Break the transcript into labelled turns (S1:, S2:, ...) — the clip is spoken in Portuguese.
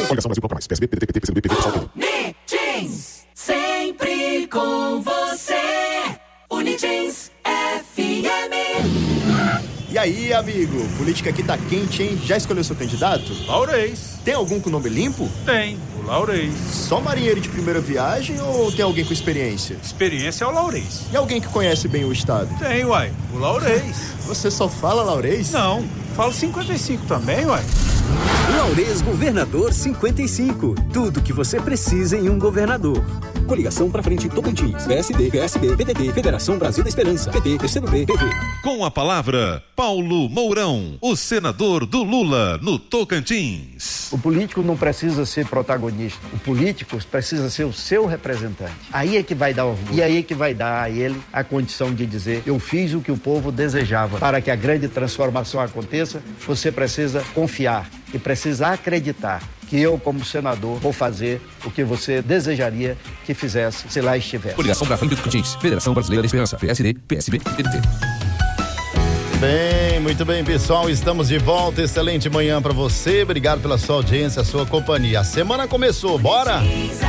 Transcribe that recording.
S1: Coligação Brasil Bloco Mais. PSB, PDT, PT, PCdoB, PV, PSOL.
S2: Unijins, sempre com você. Unijins FM.
S3: E aí, amigo? Política aqui tá quente, hein? Já escolheu seu candidato?
S4: Laurez.
S3: Tem algum com nome limpo?
S4: Tem, o Laurez.
S3: Só marinheiro de primeira viagem ou tem alguém com experiência?
S4: Experiência é o Laurez.
S3: E alguém que conhece bem o estado?
S4: Tem, uai, o Laurez.
S3: Você só fala Laurez?
S4: Não, falo 55 também, uai.
S5: Laurez Governador 55. Tudo que você precisa em um governador. Coligação pra frente Tocantins. PSD, PSB, PDT, Federação Brasil da Esperança. PT, PCdoB, PV.
S6: Com a palavra, Paulo Mourão, o senador do Lula no Tocantins.
S7: O político não precisa ser protagonista. O político precisa ser o seu representante. Aí é que vai dar orgulho. E aí é que vai dar a ele a condição de dizer: eu fiz o que o povo desejava. Para que a grande transformação aconteça, você precisa confiar e precisa acreditar que eu, como senador, vou fazer o que você desejaria que fizesse se lá estivesse.
S8: Coligação pra frente do Tocantins. Federação Brasileira da Esperança. PSD, PSB, PDT.
S9: Muito bem, pessoal, estamos de volta. Excelente manhã para você. Obrigado pela sua audiência, sua companhia. A semana começou, bora?